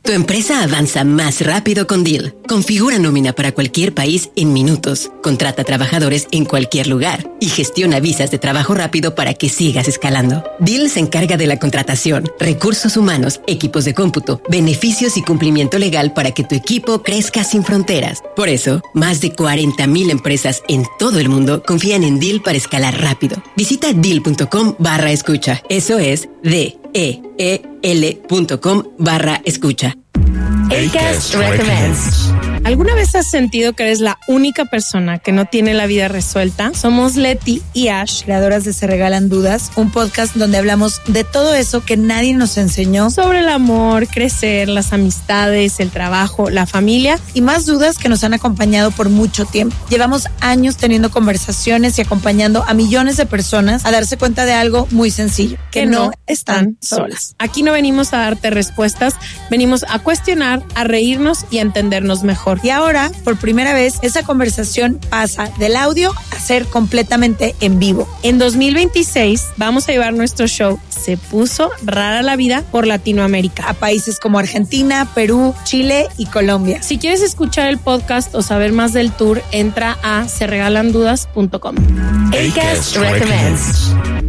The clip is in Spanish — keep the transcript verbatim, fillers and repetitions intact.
Tu empresa avanza más rápido con Deel. Configura nómina para cualquier país en minutos. Contrata trabajadores en cualquier lugar y gestiona visas de trabajo rápido para que sigas escalando. Deel se encarga de la contratación, recursos humanos, equipos de cómputo, beneficios y cumplimiento legal para que tu equipo crezca sin fronteras. Por eso, más de cuarenta mil empresas en todo el mundo confían en Deel para escalar rápido. Visita deel.com barra escucha. Eso es D E E L punto com barra escucha. Acast Recommends. ¿Alguna vez has sentido que eres la única persona que no tiene la vida resuelta? Somos Leti y Ash, creadoras de Se Regalan Dudas, un podcast donde hablamos de todo eso que nadie nos enseñó sobre el amor, crecer, las amistades, el trabajo, la familia y más dudas que nos han acompañado por mucho tiempo. Llevamos años teniendo conversaciones y acompañando a millones de personas a darse cuenta de algo muy sencillo, que, que no están solas. Aquí no venimos a darte respuestas, venimos a cuestionar, a reírnos y a entendernos mejor. Y ahora, por primera vez, esa conversación pasa del audio a ser completamente en vivo. En dos mil veintiséis vamos a llevar nuestro show Se Puso Rara la Vida por Latinoamérica, a países como Argentina, Perú, Chile y Colombia. Si quieres escuchar el podcast o saber más del tour, entra a se regalan dudas punto com. Acast Recommends.